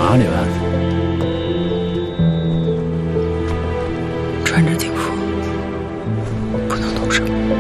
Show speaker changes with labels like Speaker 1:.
Speaker 1: 嘛你们？
Speaker 2: 穿着警服，不能动手。